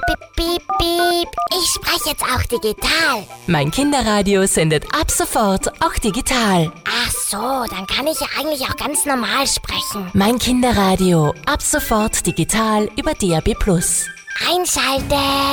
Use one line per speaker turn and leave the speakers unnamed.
Piep, piep, piep. Ich spreche jetzt auch digital.
Mein Kinderradio sendet ab sofort auch digital.
Ach so, dann kann ich ja eigentlich auch ganz normal sprechen.
Mein Kinderradio, ab sofort digital über DAB+.
Einschalten.